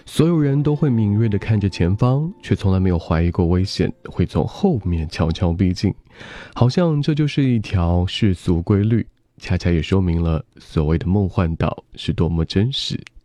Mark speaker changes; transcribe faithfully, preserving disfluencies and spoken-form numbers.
Speaker 1: 所有人都会敏锐地看着前方，却从来没有怀疑过危险会从后面悄悄逼近，好像这就是一条世俗规律，恰恰也说明了所谓的梦幻岛是多么真实。